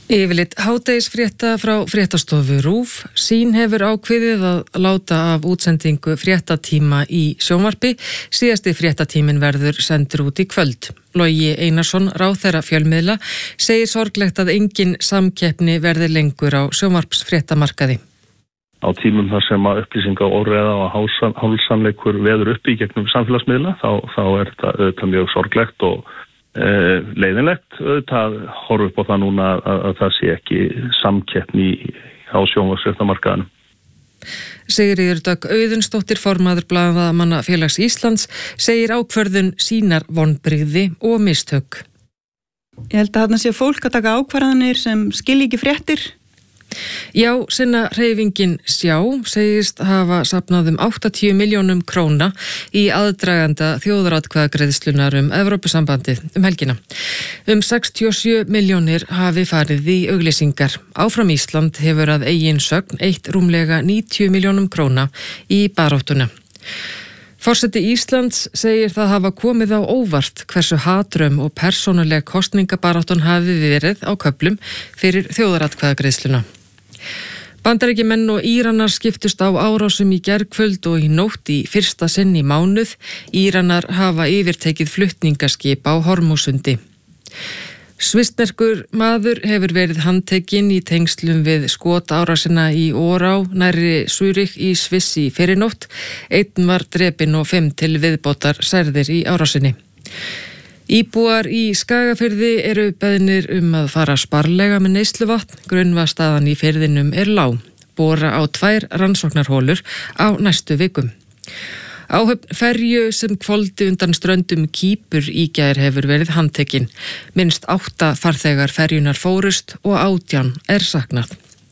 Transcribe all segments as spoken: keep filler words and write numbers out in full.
Yfirleitt hádegisfrétta frá fréttastofu RÚV. Sín hefur ákveðið að láta af útsendingu fréttatíma í sjónvarpi. Síðasti fréttatíminn verður sendur út í kvöld. Logi Einarsson, ráðherra fjölmiðla, segir sorglegt að engin samkeppni verði lengur á sjónvarpsfréttamarkaði. Á tímum þar sem að upplýsinga óreiða og hálfsannleikur veður upp í gegnum samfélagsmiðla, þá, þá er þetta, þetta mjög sorglegt og Uh, leiðinlegt auðvitað horfa upp á það núna að, að það sé ekki samkeppni á sjónvarpsfréttamarkaðinum. Sigríður Dögg Auðunsdóttir, formaður Blaðamannafélags Íslands, segir ákvörðun sínar vonbrigði og mistök. Ég held að þarna sé fólk að taka ákvarðanir sem skilji ekki fréttir. Já, sinna hreyfingin Sjá segist hafa safnað um áttatíu milljónum króna í aðdraganda þjóðaratkvæðagreiðslunar um Evrópusambandið um helgina. Um sextíu og sjö milljónir hafi farið í auglýsingar. Áfram Ísland hefur að eigin sögn eitt rúmlega níutíu milljónum króna í baráttuna. Forseti Íslands segir það hafa komið á óvart hversu hatrömm og persónuleg kosningabaráttun hafi verið á köflum fyrir þjóðaratkvæðagreiðsluna. Bandaríkjamenn og Íranar skiptust á árásum í gærkvöld og í nótt í fyrsta sinn í mánuð. Íranar hafa yfirtekið flutningaskip á Hormúsundi. Svissneskur maður hefur verið handtekinn í tengslum við skotárásina í Orá nærri Zürich í Sviss í fyrrinótt. Einn var drepinn og fimm til viðbótar særðir í árásinni. Íbúar í Skagafirði eru beðnir um að fara sparlega með neysluvatn. Grunnvatnsstaðan í firðinum er lág. Bora á tvær rannsóknarholur á næstu vikum. Áhöfn ferju sem hvolfdi undan ströndum Kýpur í gær hefur verið handtekinn. Minnst átta farþegar ferjunar fórust og átján er saknað.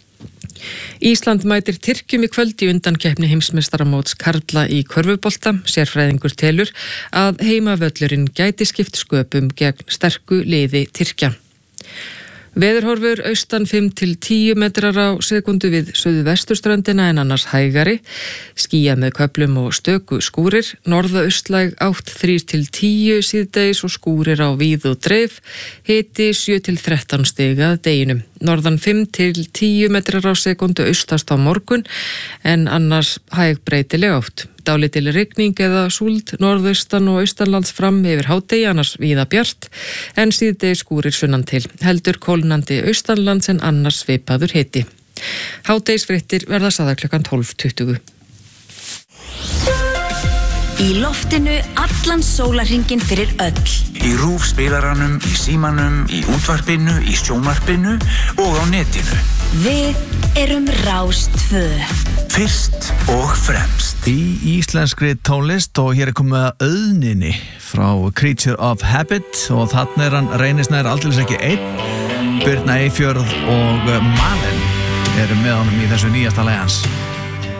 Ísland mætir Tyrkjum í kvöld í undankeppni heimsmeistaramóts karla í körfubolta. Sérfræðingur telur að heimavöllurinn gæti skipt sköpum gegn sterku liði Tyrkja. Veðurhorfur austan fimm til tíu metrar á sekundu við suðvesturströndina en annars hægari. Skýjað með köflum og stöku skúrir. Norðaustlæg átt þrír til tíu síðdegis og skúrir á víð og dreif. Hiti sjö til þrettán stig að deginum. Norðan fimm til tíu metrar á sekundu austast á morgun en annars hæg breytileg átt. Dálítil rigning eða súld norðaustan og austanlands fram yfir hádegi, annars víða bjart, en síðdegi skúrir sunnan til. Heldur kólnandi austanlands en annars svipaður hiti. Hádegisfréttir verða sagðar klukkan tólf tuttugu. Í loftinu allan sólarhringinn fyrir öll. Í RÚV spilaranum, í símanum, í útvarpinu, í sjónvarpinu og á netinu. Við erum Rás tvö. Fyrst og fremst. Í íslenskri tónlist og hér er komið að Auðninni frá Creature of Habit og þarna er hann reynisnær aldrei ekki einn. Birna Eyfjörð og Malen eru með honum í þessu nýjasta lagi hans.